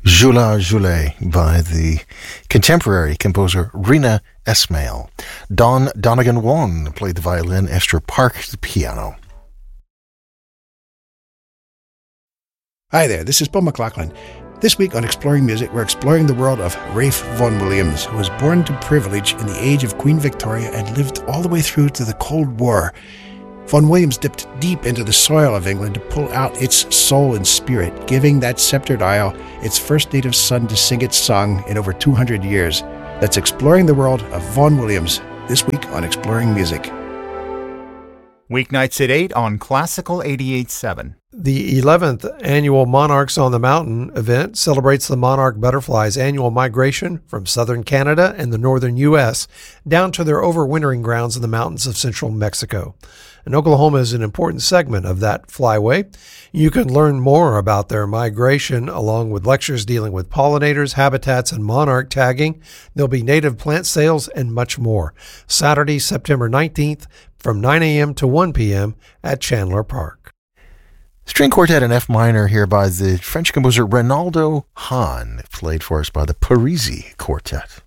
Jula Jule by the contemporary composer Rina Esmail. Don Donegan Won played the violin, Esther Park the piano. Hi there, this is Paul McLaughlin. This week on Exploring Music, we're exploring the world of Ralph Vaughan Williams, who was born to privilege in the age of Queen Victoria and lived all the way through to the Cold War. Vaughan Williams dipped deep into the soil of England to pull out its soul and spirit, giving that sceptred isle its first native son to sing its song in over 200 years. That's Exploring the World of Vaughan Williams, this week on Exploring Music. Weeknights at 8 on Classical 88.7. The 11th annual Monarchs on the Mountain event celebrates the monarch butterflies' annual migration from southern Canada and the northern U.S. down to their overwintering grounds in the mountains of central Mexico. And Oklahoma is an important segment of that flyway. You can learn more about their migration along with lectures dealing with pollinators, habitats, and monarch tagging. There'll be native plant sales and much more. Saturday, September 19th from 9 a.m. to 1 p.m. at Chandler Park. String quartet in F minor here by the French composer Reynaldo Hahn, played for us by the Parisi Quartet.